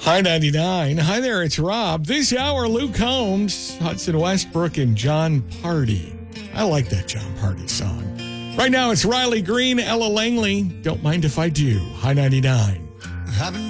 Hi 99. Hi there, it's Rob. This hour, Luke Combs, Hudson Westbrook, and John Party. I like that John Party song. Right now, it's Riley Green, Ella Langley. Don't mind if I do. Hi 99.